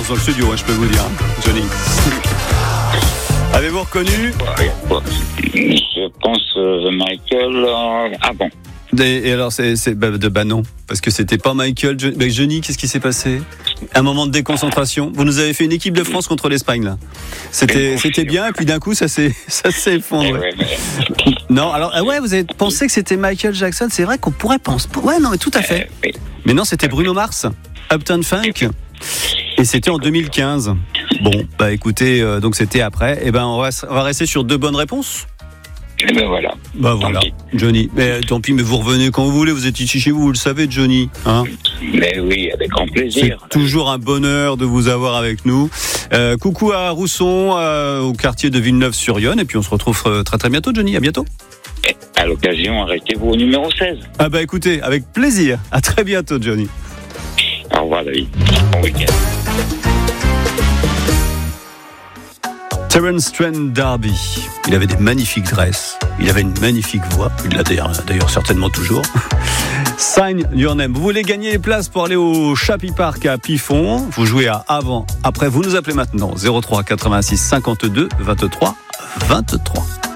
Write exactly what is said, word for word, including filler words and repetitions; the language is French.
dans le studio, hein, je peux vous dire, hein, Johnny. Avez-vous reconnu ? Je pense euh, Michael. Euh, ah bon. Et, et alors, c'est, c'est bah, de, bah non, parce que c'était pas Michael. Jo- bah, Johnny, qu'est-ce qui s'est passé ? Un moment de déconcentration. Vous nous avez fait une équipe de France contre l'Espagne, là. C'était, c'était bien, et puis d'un coup, ça s'est, ça s'est effondré. Ouais, mais... Non, alors, ah ouais, vous avez pensé que c'était Michael Jackson. C'est vrai qu'on pourrait penser. Ouais, non, mais tout à fait. Euh, oui. Mais non, c'était Bruno Mars, Uptown Funk. Et c'était en deux mille quinze. Bon, bah écoutez, euh, donc c'était après. Et ben, on va, on va rester sur deux bonnes réponses. Et ben voilà. Bah Tant voilà, pis. Johnny. Mais tant pis, mais vous revenez quand vous voulez. Vous êtes ici chez vous, vous le savez, Johnny. Hein ? Mais oui, avec grand C'est plaisir. toujours un bonheur de vous avoir avec nous. Euh, coucou à Rousson, euh, au quartier de Villeneuve-sur-Yonne. Et puis on se retrouve euh, très très bientôt, Johnny. À bientôt. Et à l'occasion, arrêtez-vous au numéro seize. Ah bah écoutez, avec plaisir. À très bientôt, Johnny. Au revoir, David. Bon week-end. Terence Trent D'Arby, il avait des magnifiques dresses, il avait une magnifique voix, il l'a d'ailleurs, d'ailleurs certainement toujours. Sign Your Name. Vous voulez gagner les places pour aller au Chappie Park à Pifon, vous jouez à avant, après vous nous appelez maintenant zéro trois quatre-vingt-six cinquante-deux vingt-trois vingt-trois.